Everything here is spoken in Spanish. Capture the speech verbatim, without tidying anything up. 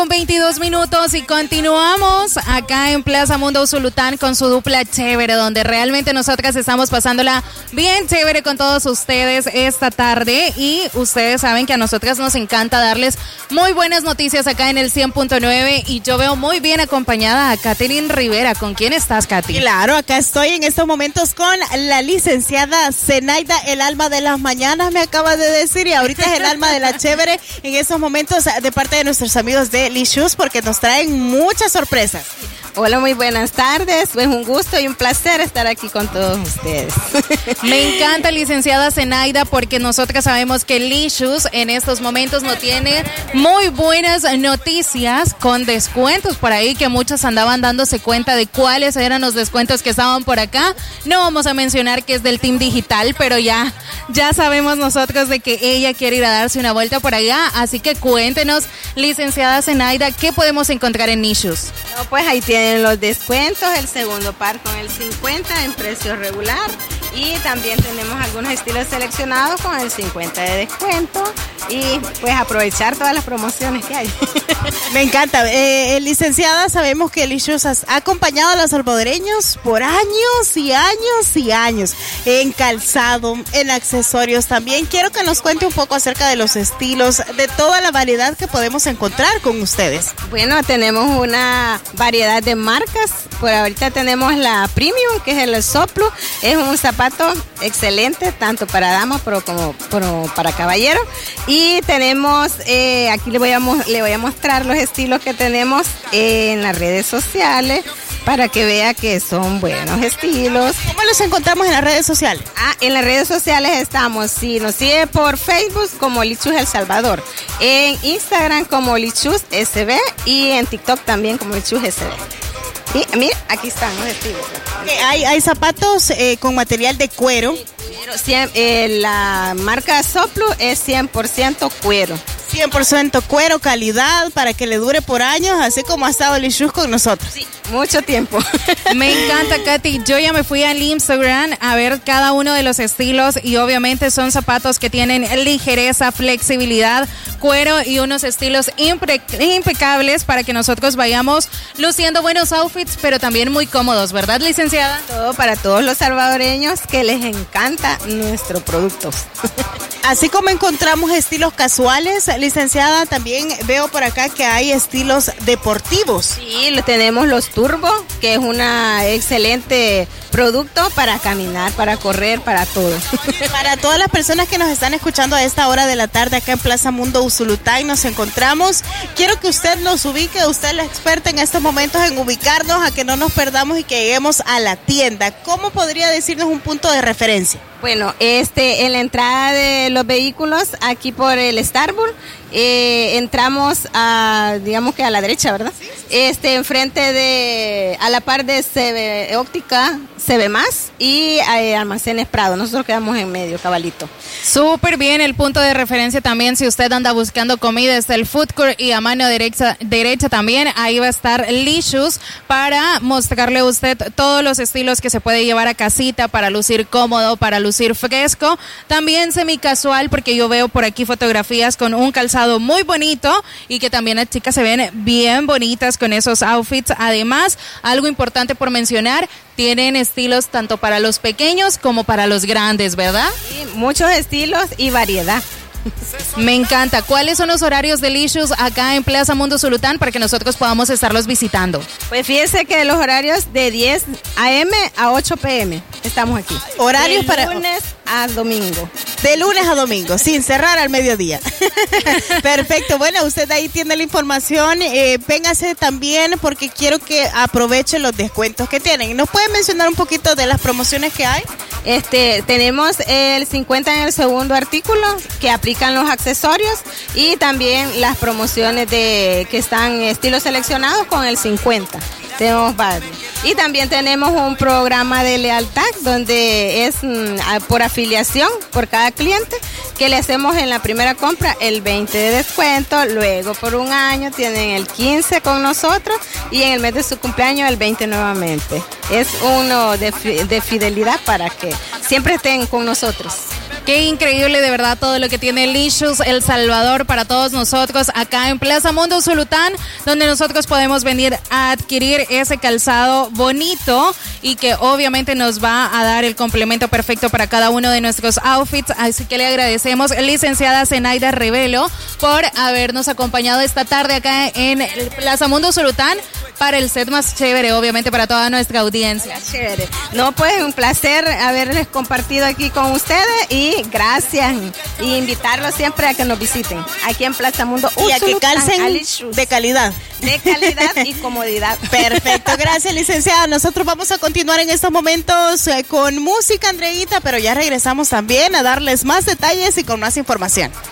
veintidós minutos y continuamos acá en Plaza Mundo Usulután con su dupla chévere, donde realmente nosotras estamos pasándola bien chévere con todos ustedes esta tarde, y ustedes saben que a nosotras nos encanta darles muy buenas noticias acá en el cien punto nueve, y yo veo muy bien acompañada a Katherine Rivera. ¿Con quién estás, Katy? Claro, acá estoy en estos momentos con la licenciada Zenaida, el alma de las mañanas, me acaba de decir, y ahorita es el alma de la chévere en estos momentos de parte de nuestros amigos de Lee Shoes, porque nos traen muchas sorpresas. Hola, muy buenas tardes. Es un gusto y un placer estar aquí con todos ustedes. Me encanta, licenciada Zenaida, porque nosotras sabemos que Lee Shoes en estos momentos no tiene muy buenas noticias con descuentos por ahí, que muchos andaban dándose cuenta de cuáles eran los descuentos que estaban por acá. No vamos a mencionar que es del Team Digital, pero ya, ya sabemos nosotros de que ella quiere ir a darse una vuelta por allá. Así que cuéntenos, licenciada Zenaida, ¿qué podemos encontrar en Lee Shoes? No, pues ahí tienen los descuentos, el segundo par con el cincuenta en precio regular, y también tenemos algunos estilos seleccionados con el cincuenta de descuento, y pues aprovechar todas las promociones que hay. Me encanta. Eh, licenciada, sabemos que Lee Shoes ha acompañado a los salvadoreños por años y años y años, en calzado, en accesorios también. Quiero que nos cuente un poco acerca de los estilos, de toda la variedad que podemos encontrar con ustedes. Bueno, tenemos una variedad de marcas. Por ahorita tenemos la Premium, que es el Soplo. Es un zapato excelente, tanto para damas pero como, como para caballeros. Y tenemos, eh, aquí le voy, a, le voy a mostrar los estilos que tenemos en las redes sociales, para que vea que son buenos estilos. ¿Cómo los encontramos en las redes sociales? Ah, en las redes sociales estamos, si nos sigue por Facebook como Lee Shoes El Salvador, en Instagram como Lee Shoes S B, y en TikTok también como Lee Shoes S B. Y mira, aquí están los estilos. Okay, hay, hay zapatos eh, con material de cuero. Sí, cuero cien, eh, la marca Soplo es cien por ciento cuero. cien por ciento cuero, calidad, para que le dure por años, así como ha estado Lee Shoes con nosotros. Sí, mucho tiempo. Me encanta, Katy. Yo ya me fui al Instagram a ver cada uno de los estilos, y obviamente son zapatos que tienen ligereza, flexibilidad, cuero y unos estilos impe- impecables para que nosotros vayamos luciendo buenos outfits, pero también muy cómodos, ¿verdad, licenciada? Todo para todos los salvadoreños que les encanta nuestro producto. Así como encontramos estilos casuales, licenciada, también veo por acá que hay estilos deportivos. Sí, lo tenemos los Turbo, que es una excelente producto para caminar, para correr, para todo. Para todas las personas que nos están escuchando a esta hora de la tarde acá en Plaza Mundo Usulután, nos encontramos. Quiero que usted nos ubique, usted es la experta en estos momentos en ubicarnos, a que no nos perdamos y que lleguemos a la tienda. ¿Cómo podría decirnos un punto de referencia? Bueno, este, en la entrada de los vehículos, aquí por el Starbucks, eh, entramos a, digamos que a la derecha, ¿verdad? Este, enfrente de, a la par de C B Óptica, C B Más, y eh, Almacenes Prado. Nosotros quedamos en medio, cabalito. Súper bien, el punto de referencia también, si usted anda buscando comida, es el Food Court, y a mano derecha, derecha también, ahí va a estar Lee Shoes para mostrarle a usted todos los estilos que se puede llevar a casita para lucir cómodo, para lucir fresco, también semicasual, porque yo veo por aquí fotografías con un calzado muy bonito, y que también las chicas se ven bien bonitas con esos outfits. Además, algo importante por mencionar, tienen estilos tanto para los pequeños como para los grandes, ¿verdad? Sí, muchos estilos y variedad. Me encanta. ¿Cuáles son los horarios de Lee Shoes acá en Plaza Mundo Usulután para que nosotros podamos estarlos visitando? Pues fíjese que los horarios de diez a eme a ocho pe eme estamos aquí. Horarios de para lunes a domingo. De lunes a domingo, sin cerrar al mediodía. Perfecto. Bueno, usted ahí tiene la información. Eh, véngase también, porque quiero que aproveche los descuentos que tienen. ¿Nos puede mencionar un poquito de las promociones que hay? Este, tenemos el cincuenta en el segundo artículo, que aplican los accesorios, y también las promociones de que están estilos seleccionados con el cincuenta. Tenemos varios. Y también tenemos un programa de lealtad, donde es mm, por afiliación por cada cliente, que le hacemos en la primera compra el veinte de descuento, luego por un año tienen el quince con nosotros, y en el mes de su cumpleaños el veinte nuevamente. Es uno de, de fidelidad para que siempre estén con nosotros. Qué increíble de verdad todo lo que tiene Licious El Salvador para todos nosotros acá en Plaza Mundo Usulután, donde nosotros podemos venir a adquirir ese calzado bonito y que obviamente nos va a dar el complemento perfecto para cada uno de nuestros outfits. Así que le agradecemos, licenciada Zenaida Revelo, por habernos acompañado esta tarde acá en Plaza Mundo Usulután para el set más chévere, obviamente para toda nuestra audiencia. Chévere. No, pues un placer haberles compartido aquí con ustedes y gracias. Y invitarlos siempre a que nos visiten aquí en Plaza Mundo y a que calcen de calidad. De calidad y comodidad. Perfecto, gracias, licenciada. Nosotros vamos a continuar en estos momentos eh, con música, Andreita, pero ya regresamos también a darles más detalles y con más información.